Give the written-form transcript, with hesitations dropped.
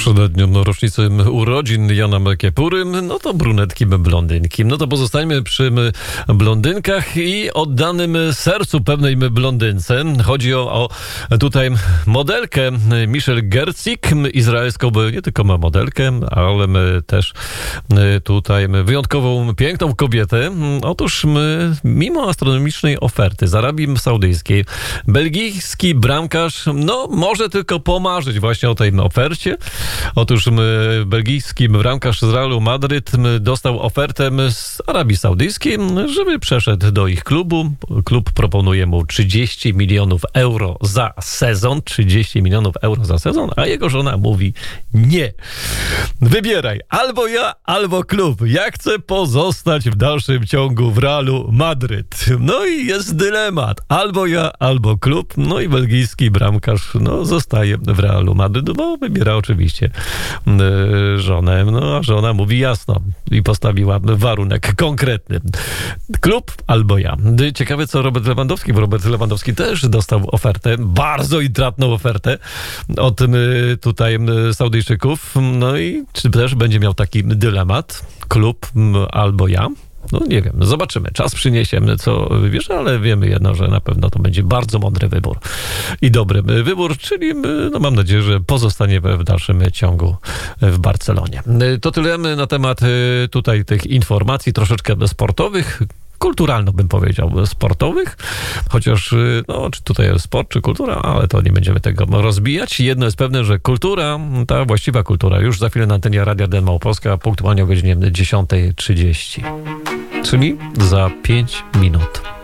Na dniu rocznicy urodzin Jana Kiepury, no to brunetki, blondynki. No to pozostańmy przy blondynkach i oddanym sercu pewnej blondynce. Chodzi o tutaj modelkę Michelle Gerzik, izraelską nie tylko modelkę, ale też tutaj wyjątkową, piękną kobietę. Otóż mimo astronomicznej oferty z Arabii Saudyjskiej, belgijski bramkarz, no może tylko pomarzyć właśnie o tej ofercie. Otóż belgijski bramkarz z Realu Madryt dostał ofertę z Arabii Saudyjskiej, żeby przeszedł do ich klubu. Klub proponuje mu 30 milionów euro za sezon. 30 milionów euro za sezon, a jego żona mówi nie. Wybieraj, albo ja, albo klub. Ja chcę pozostać w dalszym ciągu w Realu Madryt. No i jest dylemat. Albo ja, albo klub. No i belgijski bramkarz zostaje w Realu Madryt, bo wybiera oczywiście żonę. No a żona mówi jasno i postawiła warunek konkretny. Klub albo ja. Ciekawe co Robert Lewandowski, bo Robert Lewandowski też dostał ofertę, bardzo intratną ofertę od tutaj Saudyjczyków. No i czy też będzie miał taki dylemat? Klub albo ja? No nie wiem, zobaczymy. Czas przyniesie, co wybierze, ale wiemy jedno, że na pewno to będzie bardzo mądry wybór i dobry wybór, czyli mam nadzieję, że pozostanie w dalszym ciągu w Barcelonie. To tyle na temat tutaj tych informacji troszeczkę sportowych, kulturalno bym powiedział, sportowych, chociaż czy tutaj sport, czy kultura, ale to nie będziemy tego rozbijać. Jedno jest pewne, że kultura, ta właściwa kultura, już za chwilę na antenie Radia Den Małopolska, punktualnie o godzinie 10:30, czyli za 5 minut.